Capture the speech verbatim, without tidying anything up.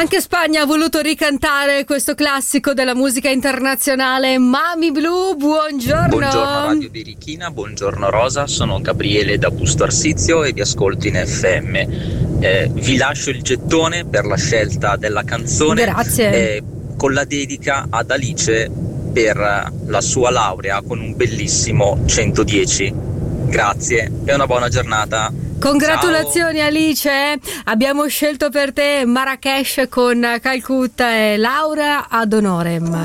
Anche Spagna ha voluto ricantare questo classico della musica internazionale. Mami Blu, buongiorno. Buongiorno Radio Birichina, buongiorno Rosa, sono Gabriele da Busto Arsizio e vi ascolto in F M. Eh, vi lascio il gettone per la scelta della canzone. Grazie. Eh, con la dedica ad Alice per la sua laurea con un bellissimo centodieci. Grazie e una buona giornata. Congratulazioni. Ciao. Alice, abbiamo scelto per te Marrakesh con Calcutta e Laura ad honorem.